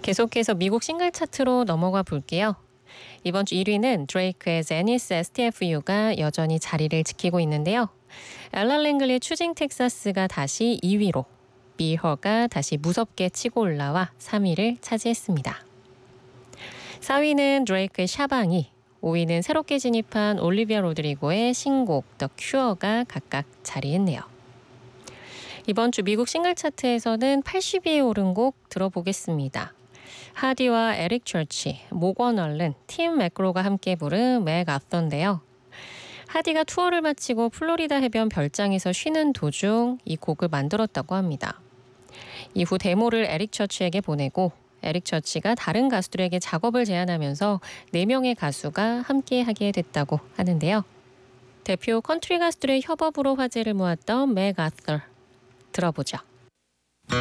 계속해서 미국 싱글 차트로 넘어가 볼게요. 이번 주 1위는 드레이크의 제니스 STFU가 여전히 자리를 지키고 있는데요. 엘라 랭글리의 추징 텍사스가 다시 2위로, 비허가 다시 무섭게 치고 올라와 3위를 차지했습니다. 4위는 드레이크의 샤방이, 5위는 새롭게 진입한 올리비아 로드리고의 신곡 더 큐어가 각각 자리했네요. 이번 주 미국 싱글 차트에서는 80위에 오른 곡 들어보겠습니다. 하디와 에릭 철치, 모건 얼른, 팀 맥그로가 함께 부른 맥 아서인데요. 하디가 투어를 마치고 플로리다 해변 별장에서 쉬는 도중 이 곡을 만들었다고 합니다. 이후 데모를 에릭 처치에게 보내고 에릭 처치가 다른 가수들에게 작업을 제안하면서 4명의 가수가 함께하게 됐다고 하는데요. 대표 컨트리 가수들의 협업으로 화제를 모았던 맥 아서 들어보죠.